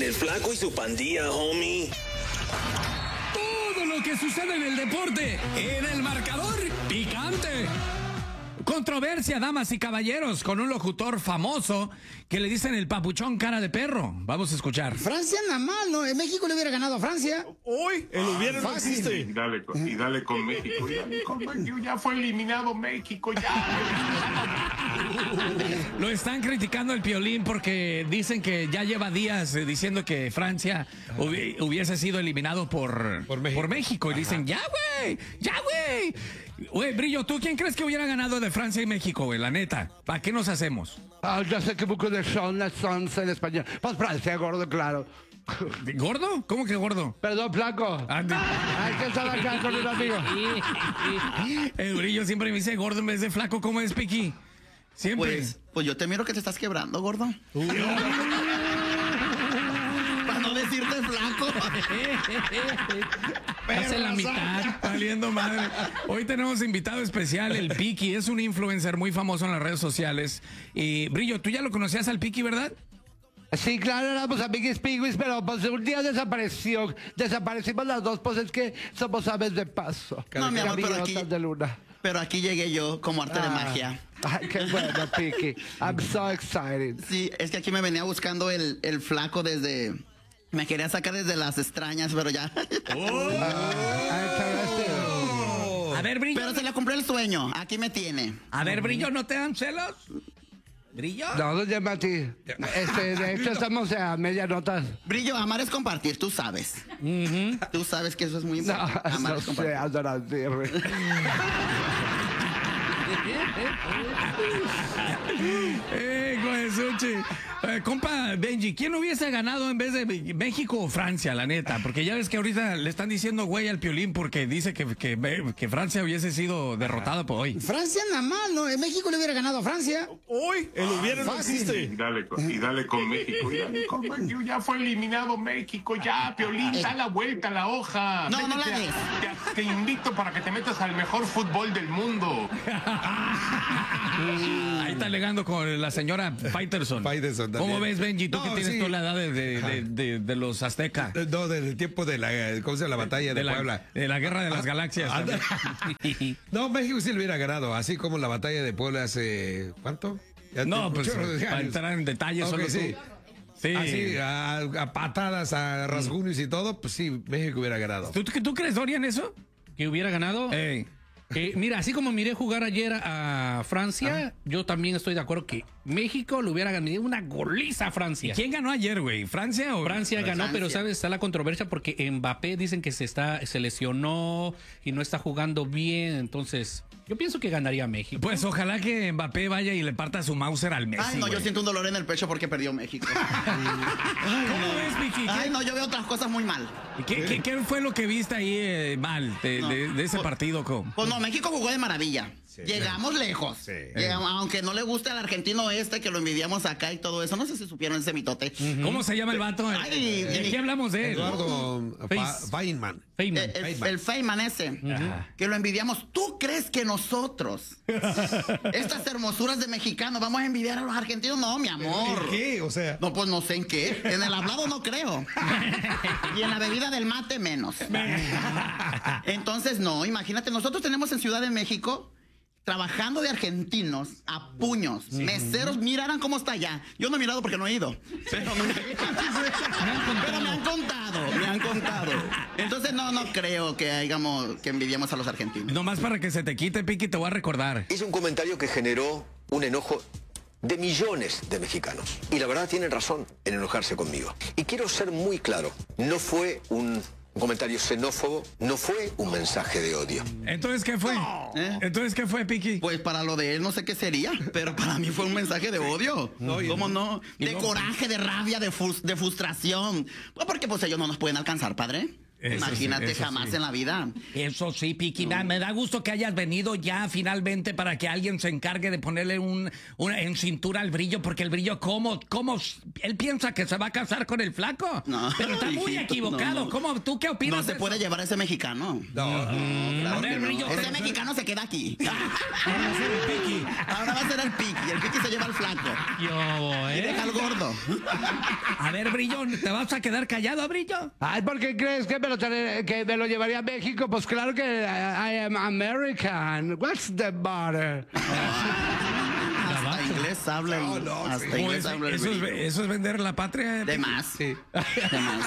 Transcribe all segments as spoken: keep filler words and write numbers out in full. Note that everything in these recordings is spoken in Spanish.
En el Flaco y su pandilla, homie. Todo lo que sucede en el deporte, en el marcador picante. Controversia, damas y caballeros, con un locutor famoso que le dicen el papuchón cara de perro. Vamos a escuchar. Francia nada mal, ¿no? En México le hubiera ganado a Francia. Hoy el hubiera no Fácil. existe. Y dale, con, y dale con México. Y dale con México. Ya fue eliminado México, ya. Lo están criticando el Piolín porque dicen que ya lleva días eh, diciendo que Francia hubi- hubiese sido eliminado por, Por México. por México. Y dicen, ya, güey, ya, güey. Güey, Brillo, ¿tú quién crees que hubiera ganado de Francia y México, güey? La neta, ¿para qué nos hacemos? Ah, ya se equivocó de Sean, las sons en español. Pues Francia, gordo, claro. ¿Gordo? ¿Cómo que gordo? Perdón, flaco. Ah, de- Hay que estar acá con un amigo. El Brillo siempre me dice gordo en vez de flaco. ¿Cómo es, Piqui? Siempre. Pues, pues yo te miro que te estás quebrando, gordo. Para no decirte flaco. Hace la mitad, valiendo madre. Hoy tenemos invitado especial, el Piqui. Es un influencer muy famoso en las redes sociales. Y Brillo, tú ya lo conocías al Piqui, ¿verdad? Sí, claro, éramos amiguis piguis, pero pues un día desapareció. Desaparecimos las dos, pues es que somos aves de paso. No, mi amor, pero aquí- Gaviota de luna. Pero aquí llegué yo como arte de Ah. magia. Ay, qué bueno, Piqui. I'm so excited. Sí, es que aquí me venía buscando el, el flaco desde... Me quería sacar desde las extrañas, pero ya. Ah, interesting. A ver, Brillo. Pero se le cumplió el sueño. Aquí me tiene. A ver, Brillo, ¿no te dan celos? ¿Brillo? No, doña Mati. Este, de hecho, estamos a media nota. Brillo, amar es compartir, tú sabes. Tú sabes que eso es muy No, importante. Amar no es sé, compartir. adorancia. Eh, Goesuchi. Eh, compa Benji, ¿quién hubiese ganado en vez de México o Francia, la neta? Porque ya ves que ahorita le están diciendo güey al Piolín porque dice que, que, que Francia hubiese sido derrotada por hoy. Francia nada mal, ¿no? En México le hubiera ganado a Francia. Hoy el hubiera no Fácil. Y existe. dale, con, y dale con México. Y dale con México. Ya fue eliminado México, ya. Piolín, da la vuelta a la hoja. No, no la Métete des. a- Te, te invito para que te metas al mejor fútbol del mundo. Ahí está alegando con la señora Faitelson. Faitelson también. ¿Cómo ves, Benji? Tú No, que tienes sí. toda la edad de, de, de, de- de los aztecas. No, del tiempo de la, ¿cómo se llama? La batalla de, De la, Puebla. de la guerra de las galaxias. Anda. también. No, México sí lo hubiera ganado, así como la batalla de Puebla hace, ¿cuánto? Ya No, tiene pues un chorro de para años. entrar en detalles, Ok, solo sí. tú. Sí. Así, a, a patadas, a rasguños y todo, pues sí, México hubiera ganado. ¿Tú, ¿Tú crees, Dorian, eso? Que hubiera ganado. Ey. Eh, mira, así como miré jugar ayer a Francia, yo también estoy de acuerdo que México le hubiera ganado una goliza a Francia. ¿Quién ganó ayer, güey? ¿Francia o...? Francia ganó, Francia. pero sabes, está la controversia porque Mbappé dicen que se está, se lesionó y no está jugando bien, entonces yo pienso que ganaría México. Pues ojalá que Mbappé vaya y le parta su Mauser al Messi. Ay, no, yo güey. siento un dolor en el pecho porque perdió México. ¿Cómo ves, Vicky? Ay, ¿Qué, no, yo veo otras cosas muy mal. qué- qué- qué fue lo que viste ahí eh, mal de, No. de- de ese Pues- partido? Co? Pues no, México jugó de maravilla. Llegamos lejos. Sí. Llegamos- aunque no le guste al argentino este, que lo envidiamos acá y todo eso. No sé si supieron ese mitote. ¿Cómo se llama el vato? Ay, ¿De qué hablamos de él? Eduardo Face. Fa- Feynman. Feynman. Eh, el, Feynman. el Feynman ese, que lo envidiamos. ¿Tú crees que nosotros, estas hermosuras de mexicanos, vamos a envidiar a los argentinos? No, mi amor. ¿En qué? O sea, No, pues no sé en qué. En el hablado no creo. Y en la bebida del mate menos. Entonces, no, imagínate, nosotros tenemos en Ciudad de México trabajando de argentinos a puños. Meseros, miraran cómo está allá. Yo no he mirado porque no he ido. Pero me, pero me han contado, me han contado. Entonces, no, no creo que hayamos, que envidiamos a los argentinos. Nomás para que se te quite, Piqui, te voy a recordar. Hizo un comentario que generó un enojo de millones de mexicanos. Y la verdad tienen razón en enojarse conmigo. Y quiero ser muy claro, no fue un comentario xenófobo, no fue un mensaje de odio. Entonces, ¿qué fue? ¿Eh? Entonces, ¿qué fue, Piqui? Pues para lo de él no sé qué sería, pero para mí fue un mensaje de odio. ¿Cómo no? De coraje, de rabia, de, frus- de frustración. Pues porque pues ellos no nos pueden alcanzar, padre. Eso Imagínate, sí, eso jamás sí. en la vida. Eso sí, Piqui, me- me da gusto que hayas venido ya finalmente para que alguien se encargue de ponerle un, un- en cintura al Brillo, porque el Brillo, ¿cómo, cómo? Él piensa que se va a casar con el flaco. No, pero está muy hijito, equivocado. no, no. ¿Cómo? ¿Tú qué opinas? No se de puede eso? llevar a ese mexicano. No, Claro A ver, que no. Brillo, Ese pero- mexicano se queda aquí. Ahora va a ser el Piqui. Ahora va a ser el piqui. El piqui se lleva al flaco. Yo, Y ¿eh? deja al gordo. A ver, Brillo, ¿te vas a quedar callado, Brillo? Ay, ¿por qué crees que me lo, trae- que me lo llevaría a México? Pues claro que I, I am American. What's the matter? Hasta inglés habla el, No, no, hasta sí. inglés Pues, habla el eso, es, Brillo. eso es vender la patria. De Piqui. más. sí. De más.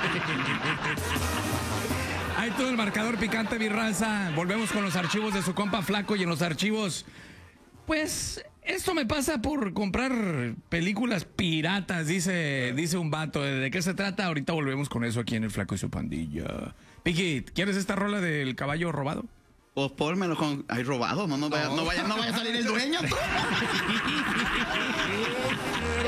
Hay todo el marcador picante, mi raza. Volvemos con los archivos de su compa Flaco y en los archivos, pues, esto me pasa por comprar películas piratas, dice, dice un vato. ¿De qué se trata? Ahorita volvemos con eso aquí en el Flaco y su pandilla. Piqui, ¿quieres esta rola del caballo robado? Pues pónmelo con. Ay, robado. No, no, vaya, no, vaya, no vaya a salir el dueño. Tú.